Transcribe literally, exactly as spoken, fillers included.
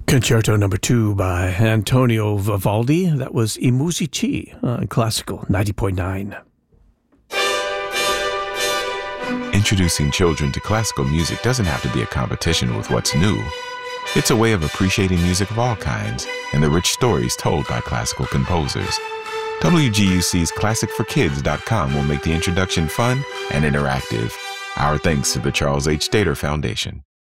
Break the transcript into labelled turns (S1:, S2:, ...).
S1: Concerto number two by Antonio Vivaldi. That was I Musici on Classical ninety point nine.
S2: Introducing children to classical music doesn't have to be a competition with what's new. It's a way of appreciating music of all kinds and the rich stories told by classical composers. W G U C's classic for kids dot com will make the introduction fun and interactive. Our thanks to the Charles H. Stater Foundation.